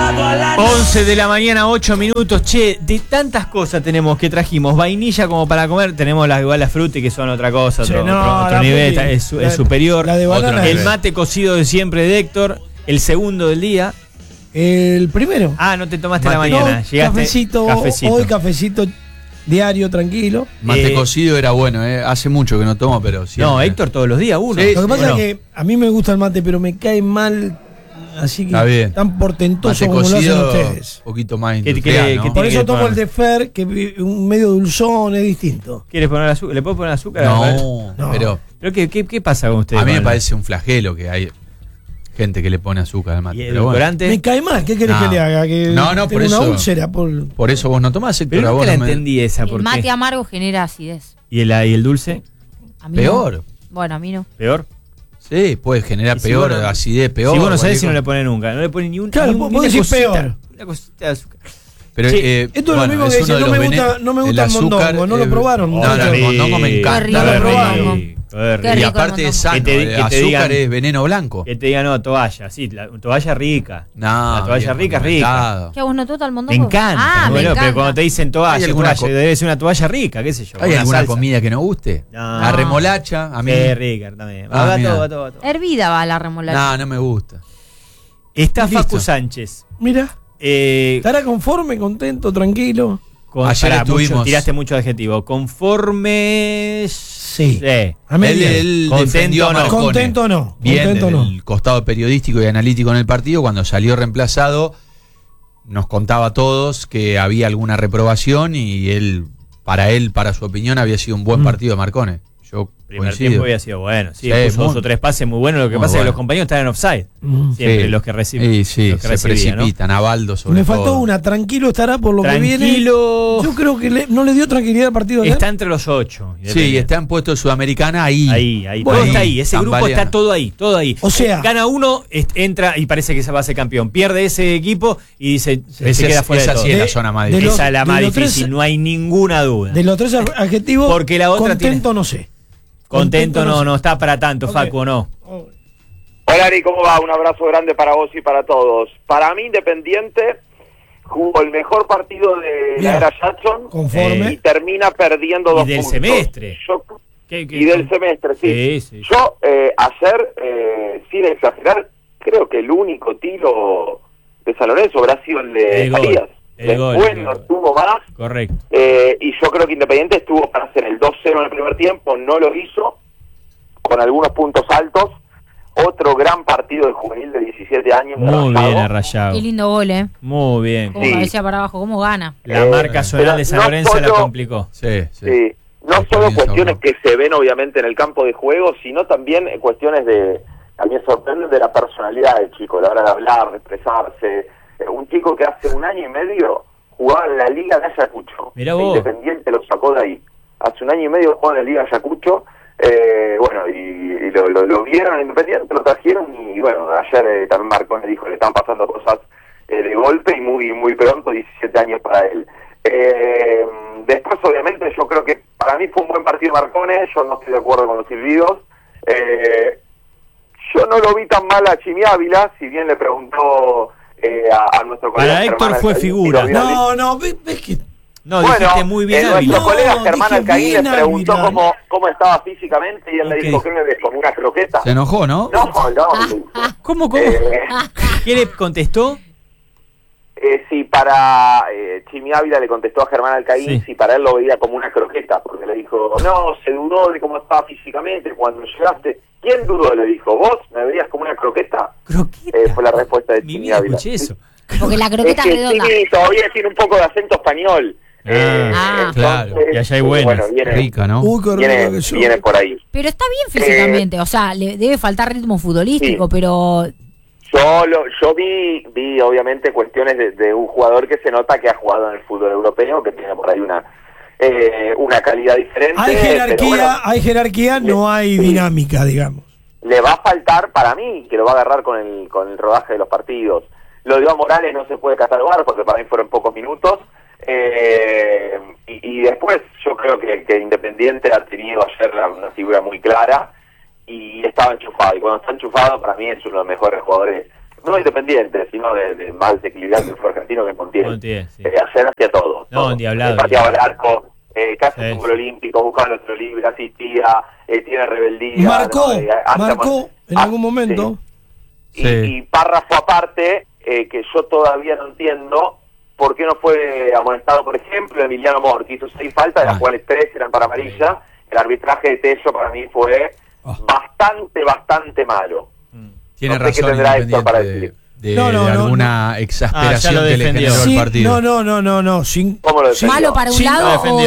11 de la mañana, 8 minutos. Che, de tantas cosas tenemos que trajimos. Vainilla como para comer. Tenemos las frutas que son otra cosa, otro nivel. Es superior. La de banana. El mate cocido de siempre de Héctor. El segundo del día. El primero. Ah, no te tomaste la mañana. No, cafecito. Hoy cafecito diario, tranquilo. Mate cocido era bueno, hace mucho que no tomo, pero sí. No, Héctor todos los días uno. Sí, lo que pasa es que a mí me gusta el mate, pero me cae mal. Así que tan portentoso mate como cocido, lo hacen ustedes. Un poquito más industrial, ¿no? Por eso tomo el de Fer, que un medio dulzón, es distinto. ¿Quieres poner azúcar? ¿Le puedo poner azúcar? No. Pero ¿qué pasa con ustedes? A mí me parece un flagelo que hay gente que le pone azúcar al mate. ¿Y edulcorante? Me cae mal, ¿qué querés que le haga? Que no, por eso. Una úlcera por eso vos no tomás, Héctor. Pero nunca la entendí esa. El mate amargo genera acidez. ¿Y el dulce? A mí peor. No. Bueno, a mí no. ¿Peor? Sí, puede generar peor, acidez, peor. Si vos no sabés si no le pone nunca. No le pone ni un. Claro, vos decís peor. Una cosita de azúcar. Pero esto es lo mismo que decir, no me gusta el mondongo, no lo probaron. No, el mondongo me encanta. Qué rico. Y aparte es sano, el azúcar es veneno blanco. Que te digan, no, toalla, sí, la toalla rica. No, la toalla rica es rica. ¿Qué a vos no te gusta el mondongo? Me encanta. Bueno, pero cuando te dicen toalla, debe ser una toalla rica, qué sé yo. ¿Hay alguna comida que no guste? No. La remolacha, a mí. Es rica también. Va todo. Hervida va la remolacha. No me gusta. Está Facu Sánchez. Mira. ¿Estará conforme, contento, tranquilo? Ayer estuvimos. Tiraste mucho adjetivo. Conforme. Sí. Él defendió a Marcone. Contento no. Bien, el costado periodístico y analítico en el partido, cuando salió reemplazado, nos contaba a todos que había alguna reprobación y para su opinión, había sido un buen partido de Marcone. Yo primer tiempo había sido bueno. Sí, puso 2 o 3 pases muy buenos. Lo que pasa es que los compañeros están en offside. Siempre los que reciben. Se precipitan, ¿no? A Baldo sobre Me faltó una. Tranquilo estará por lo que viene. Yo creo que no le dio tranquilidad al partido. Está entre los 8. Sí, está en puesto de Sudamericana ahí. Todo está ahí. Ese grupo está todo ahí. O sea, gana uno, entra y parece que se va a ser campeón. Pierde ese equipo y se queda fuera de todo. Esa es la zona más difícil. Esa es la más difícil, no hay ninguna duda. De los 3 adjetivos, porque la otra contento no sé. Contento no está para tanto, Facu, ¿no? Hola Ari, ¿cómo va? Un abrazo grande para vos y para todos. Para mí, Independiente jugó el mejor partido de la era Jackson y termina perdiendo 2 puntos. Y del semestre. Y del semestre, sí. Yo, ayer, sin exagerar, creo que el único tiro de San Lorenzo habrá sido el de Matías. Después no tuvo más. Correcto. Y yo creo que Independiente estuvo para hacer el 2-0 en el primer tiempo, no lo hizo, con algunos puntos altos. Otro gran partido de juvenil de 17 años. Muy bien arrayado. Qué lindo gol, Muy bien. Como cabecea para abajo, cómo gana. La marca zonal de San Lorenzo la complicó. Sí. No solo cuestiones que se ven obviamente en el campo de juego, sino también cuestiones de, también sorprenden de la personalidad del chico, a la hora de hablar, de expresarse. Un chico que hace 1 año y medio jugaba en la Liga de Ayacucho. Mirá vos. Independiente lo sacó de ahí. Hace 1 año y medio jugaba en la Liga de Ayacucho. Bueno, y lo vieron en Independiente, lo trajeron y bueno, ayer también Marcone dijo, le están pasando cosas de golpe y muy pronto, 17 años para él. Después, obviamente, yo creo que para mí fue un buen partido Marcone, yo no estoy de acuerdo con los silbidos. Yo no lo vi tan mal a Chimi Ávila, si bien le preguntó a nuestro colega. Para Héctor fue figura. No, ves que... No, dijiste muy bien Ávila. Nuestro colega Germán Alcaín le preguntó cómo estaba físicamente y él le dijo, ¿qué me ves? ¿Como una croqueta? Se enojó, ¿no? No. ¿Cómo? ¿Qué le contestó? Si para Chimi Ávila le contestó a Germán Alcaín, si para él lo veía como una croqueta, porque le dijo, no, se dudó de cómo estaba físicamente cuando llegaste. ¿Quién dudó? Le dijo, ¿vos me veías como una croqueta? ¿Croqueta? Fue la respuesta de Chimi Ávila. Escuché eso. Porque la croqueta es redonda. Sí, todavía tiene un poco de acento español. Claro. Y allá hay buenas. Viene, rica, ¿no? Viene por ahí. Pero está bien físicamente, o sea, le debe faltar ritmo futbolístico, pero... Yo vi obviamente cuestiones de un jugador que se nota que ha jugado en el fútbol europeo, que tiene por ahí una calidad diferente. Hay jerarquía, no hay dinámica, digamos. Le va a faltar, para mí, que lo va a agarrar con el rodaje de los partidos. Lo de Iván Morales no se puede catalogar porque para mí fueron pocos minutos. Y después yo creo que Independiente ha tenido ayer una figura muy clara y estaba enchufado. Y cuando está enchufado, para mí es uno de los mejores jugadores, no Independiente, sino de más desequilibrante el fútbol argentino que Montiel. Sí. Ayer hacía todo. No, un diablado. Pateaba el arco, casi el fútbol olímpico, buscaba nuestro libre, asistía, tiene rebeldía. Marcó en algún momento. Sí. Y párrafo aparte, que yo todavía no entiendo por qué no fue amonestado, por ejemplo, Emiliano Mor, que hizo 6 faltas, de las cuales 3 eran para amarilla. El arbitraje de Tello para mí fue bastante malo. Tiene razón, qué tendrá Héctor para decir. De alguna exasperación que le generó el partido. No. ¿Cómo lo malo para un lado o